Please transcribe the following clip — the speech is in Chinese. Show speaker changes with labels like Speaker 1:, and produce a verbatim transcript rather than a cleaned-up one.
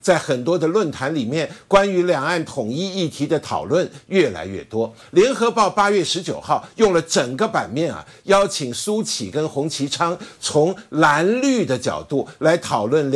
Speaker 1: 在很多的论坛里面，关于两岸统一议题的讨论越来越多。联合报八月十九号用了整个版面啊，邀请苏启跟洪其昌从蓝绿的角度来讨论。